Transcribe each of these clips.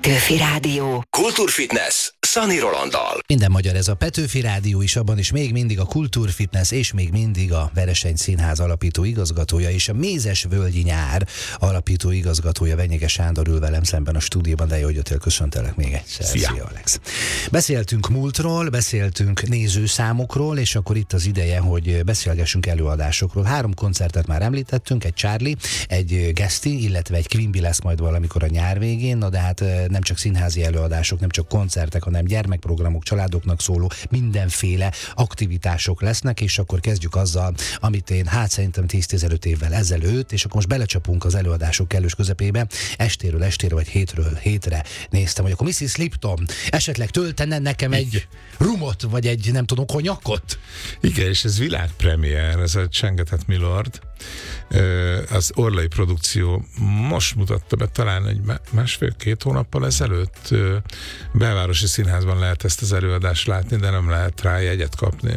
Petőfi Rádió. Kultúrfitness Szani Rolanddal. Minden magyar, ez a Petőfi Rádió is, abban is még mindig a Kultúrfitness, és még mindig a Vereseny Színház alapító igazgatója, és a Mézesvölgyi Nyár alapító igazgatója, Venyege Sándor ül velem szemben a stúdióban, de jó, hogy jöttél, köszöntelek még egyszer. Szia, Alex. Beszéltünk múltról, beszéltünk nézőszámokról, és akkor itt az ideje, hogy beszélgessünk előadásokról. 3 koncertet már említettünk, egy Charlie, egy Geszti, illetve egy Quimby lesz majd valamikor a nyár végén, na de hát nem csak színházi előadások, nem csak koncertek, hanem gyermekprogramok, családoknak szóló mindenféle aktivitások lesznek, és akkor kezdjük azzal, amit én szerintem 10-15 évvel ezelőtt, és akkor most belecsapunk az előadások kellős közepébe, estéről estére, vagy hétről hétre néztem, hogy akkor Mrs. Lipton esetleg töltene nekem egy rumot, vagy egy, nem tudom, konyakot. Igen, és ez világpremiér, ez a Csengetett Milord. Az Orlai produkció most mutatta be, talán egy 1,5-2 hónappal ezelőtt Belvárosi Színházban lehet ezt az előadást látni, de nem lehet rá jegyet kapni.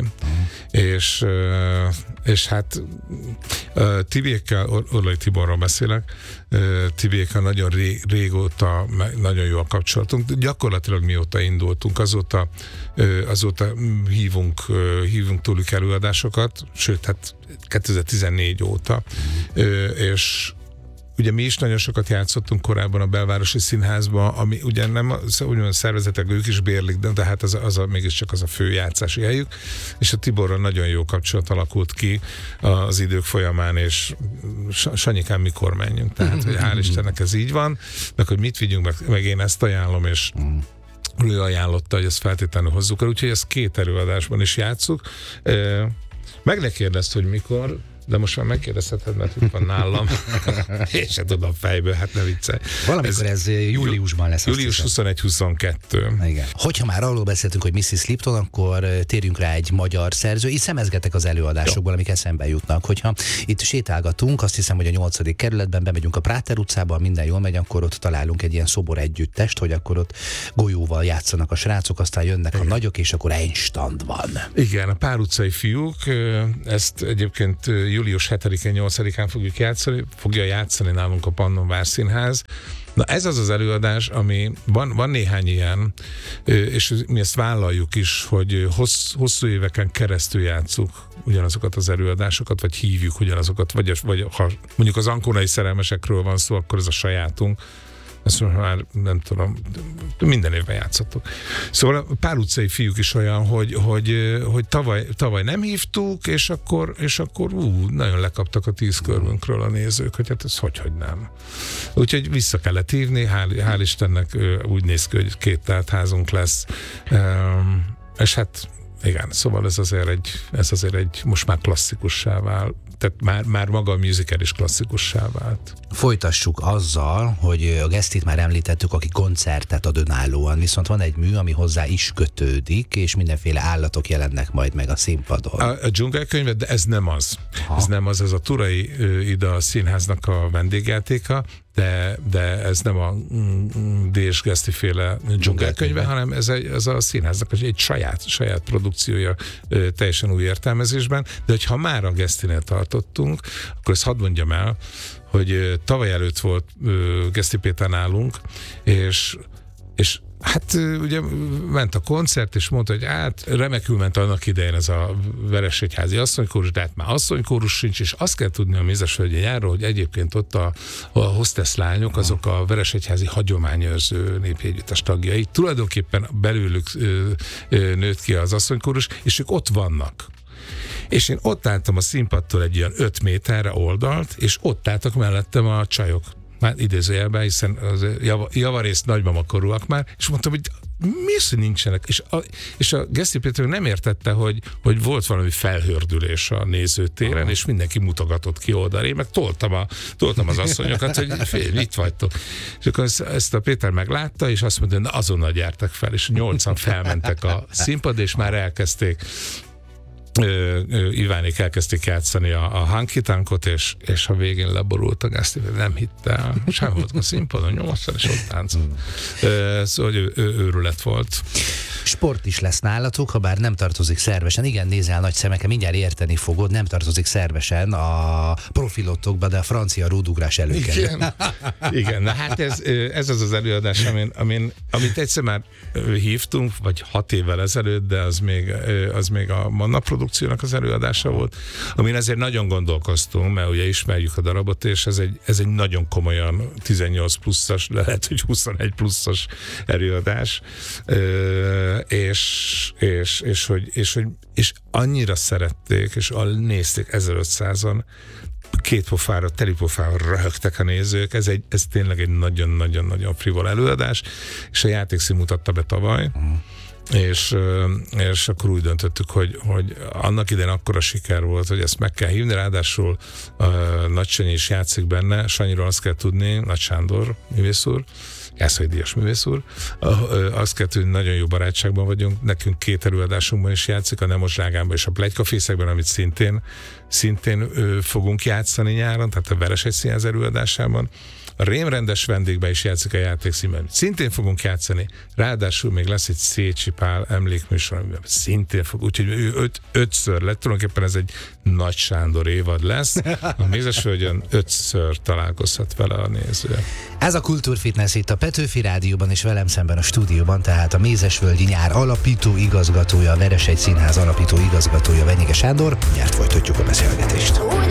És hát Tibiékkel, Orlai Tiborról beszélek, Tibiékkel nagyon régóta nagyon jó a kapcsolatunk. Gyakorlatilag mióta indultunk, azóta hívunk tőlük előadásokat, sőt, hát 2014 óta, és ugye mi is nagyon sokat játszottunk korábban a Belvárosi Színházban, ami ugye nem, úgymond szervezetek, ők is bérlik, de hát mégiscsak az a fő játszási helyük, és a Tiborral nagyon jó kapcsolat alakult ki az idők folyamán, és Sanyikán, mikor menjünk, tehát hogy hál' Istennek ez így van, meg hogy mit vigyünk, meg én ezt ajánlom, és ő ajánlotta, hogy ezt feltétlenül hozzuk el, úgyhogy ezt 2 előadásban is játsszuk. Meg ne kérdezd, hogy mikor, de most már megkérdezheted, mert itt van nálam. Én sem tudom fejből, hát ne viccelj. Valamikor ez júliusban lesz. Július 21-22. Igen. Hogyha már arról beszéltünk, hogy Mrs. Lipton, akkor térjünk rá egy magyar szerző. Itt szemezgetek az előadásokból, amik eszembe jutnak. Hogyha itt sétálgatunk, azt hiszem, hogy a 8. kerületben bemegyünk a Práter utcába, minden jól megy, akkor ott találunk egy ilyen szobor együttest, hogy akkor ott golyóval játszanak a srácok, aztán jönnek a nagyok, és akkor Einstand van. Igen, a Pál utcai fiúk, ezt egyébként július 7-én, 8-án fogja játszani nálunk a Pannon Várszínház. Na ez az előadás, ami van néhány ilyen, és mi ezt vállaljuk is, hogy hosszú éveken keresztül játsszuk ugyanazokat az előadásokat, vagy hívjuk ugyanazokat, vagy ha mondjuk az Ankonai szerelmesekről van szó, akkor ez a sajátunk. Ezt már nem tudom, minden évben játszottuk. Szóval a Pál utcai fiúk is olyan, hogy tavaly nem hívtuk, és akkor nagyon lekaptak a 10 körünkről a nézők, hogy hát ez hogy nem. Úgyhogy vissza kellett hívni, hál' Istennek úgy néz ki, hogy 2 teltházunk lesz. És hát igen, szóval ez azért egy most már klasszikussá vált. Tehát már maga a musical is klasszikussá vált. Folytassuk azzal, hogy a Gesztit már említettük, aki koncertet ad önállóan, viszont van egy mű, ami hozzá is kötődik, és mindenféle állatok jelennek majd meg a színpadon. A dzsungelkönyve, de ez nem az. Ez nem az, ez a Turai Ida Színháznak a vendégjátéka, de ez nem a D.S. Geszti féle dzsungelkönyve, hanem ez a színháznak egy saját produkciója teljesen új értelmezésben, de hogyha már a Gesztinél tartottunk, akkor ezt hadd mondjam el, hogy tavaly előtt volt Geszti Péter nálunk, és hát ugye ment a koncert, és mondta, hogy hát remekül ment annak idején ez a Veresegyházi asszonykórus, de hát már asszonykórus sincs, és azt kell tudni a Mézesvölgyi Nyárról, hogy egyébként ott a hostess lányok, azok a Veresegyházi hagyományőrző népjegyüttes tagjai. Tulajdonképpen belőlük nőtt ki az asszonykórus, és ők ott vannak. És én ott álltam a színpadtól egy ilyen 5 méterre oldalt, és ott álltak mellettem a csajok. Már idézőjelben, hiszen az javarészt nagymamakorúak már, és mondtam, hogy mi az, hogy nincsenek? És a Geszti Péter nem értette, hogy volt valami felhördülés a nézőtéren, és mindenki mutogatott ki oldalra. Én meg toltam az asszonyokat, hogy itt vagytok. És akkor ezt a Péter meglátta, és azt mondta, hogy na azonnal gyertek fel, és 8-an felmentek a színpadra, és már elkezdték Ivánék elkezdték játszani a Hanky Tankot, és a végén leborult a Geszti, nem hitte el. Sem volt a színpadon, 8-szor is ott táncol. Szóval ő őrület volt. Sport is lesz nálatok, ha bár nem tartozik szervesen. Igen, nézel nagy szemekkel, mindjárt érteni fogod, nem tartozik szervesen a profilotokba, de a francia rúdugrás előkerül. Igen, na hát ez az előadás, amit egyszer már hívtunk, vagy 6 évvel ezelőtt, de az még a Manna produkciónak az előadása volt, amin azért nagyon gondolkoztunk, mert ugye ismerjük a darabot, és ez egy nagyon komolyan 18 pluszos, de lehet, hogy 21 pluszos előadás, és annyira szerették, és nézték 1500-an, teli pofára röhögtek a nézők, ez tényleg egy nagyon-nagyon-nagyon frivol előadás, és a játékszín mutatta be tavaly, és akkor úgy döntöttük, hogy annak idején akkora siker volt, hogy ezt meg kell hívni, ráadásul Nagy Sanyi is játszik benne, Sanyiról azt kell tudni, Nagy Sándor művész úr, Jászai Díjas művész úr, azt kell tudni, nagyon jó barátságban vagyunk, nekünk 2 előadásunkban is játszik, a Nemos Drágánban és a Pletykafészekben, amit szintén fogunk játszani nyáron, tehát a Vereshegy Színház előadásában. A Rémrendes vendégben is játszik a játékszínben. Szintén fogunk játszani. Ráadásul még lesz egy Szécsi Pál emlékműsor, amiben szintén fog. Úgyhogy ő 5-ször lett. Tulajdonképpen ez egy Nagy Sándor évad lesz. A Mézesvölgyön 5-ször találkozhat vele a néző. Ez a Kultúrfitness itt a Petőfi Rádióban, és velem szemben a stúdióban, tehát a Mézesvölgyi Nyár alapító igazgatója, a Vereshegy Színház alapító igazgatója, Venyige Sándor. Mindjárt folytatjuk a beszélgetést.